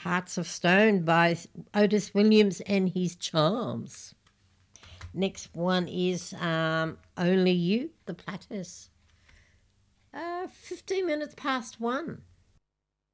Hearts of Stone by Otis Williams and His Charms. Next one is Only You, The Platters. 15 minutes past 1.